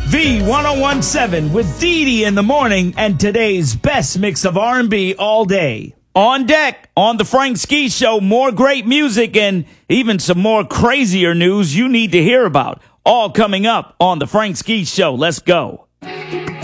V1017 with Dee Dee in the morning and today's best mix of R&B all day. On deck, on the Frank Ski Show, more great music and even some more crazier news you need to hear about. All coming up on the Frank Ski Show. Let's go.